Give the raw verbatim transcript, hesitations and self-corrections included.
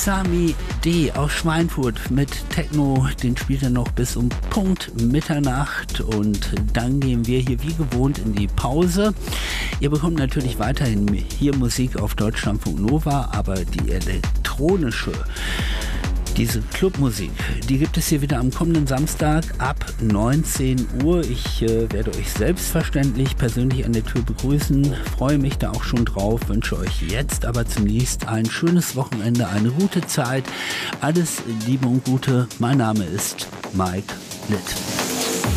Sami D. aus Schweinfurt mit Techno, den spielt er noch bis um Punkt Mitternacht und dann gehen wir hier wie gewohnt in die Pause. Ihr bekommt natürlich weiterhin hier Musik auf Deutschlandfunk Nova, aber die elektronische, diese Clubmusik, die gibt es hier wieder am kommenden Samstag ab neunzehn Uhr. Ich äh, werde euch selbstverständlich persönlich an der Tür begrüßen, freue mich da auch schon drauf, wünsche euch jetzt aber zunächst ein schönes Wochenende, eine gute Zeit, alles Liebe und Gute. Mein Name ist Mike Litt.